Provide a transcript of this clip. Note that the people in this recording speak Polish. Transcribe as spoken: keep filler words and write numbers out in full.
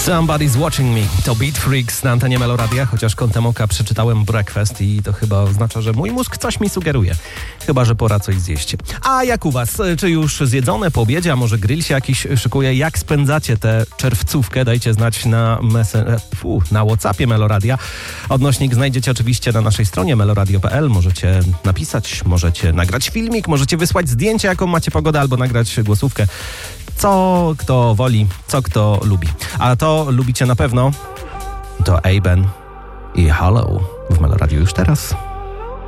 Somebody's Watching Me. To Beat Freaks na antenie Meloradia, chociaż kątem oka przeczytałem breakfast i to chyba oznacza, że mój mózg coś mi sugeruje. Chyba że pora coś zjeść. A jak u was? Czy już zjedzone po obiedzie, a może grill się jakiś szykuje? Jak spędzacie tę czerwcówkę? Dajcie znać na, mesen- Fu, na WhatsAppie Meloradia. Odnośnik znajdziecie oczywiście na naszej stronie meloradio kropka p l. Możecie napisać, możecie nagrać filmik, możecie wysłać zdjęcie, jaką macie pogodę, albo nagrać głosówkę. Co kto woli, co kto lubi. A to lubicie na pewno to A-Ben i Hollow w Meloradiu już teraz.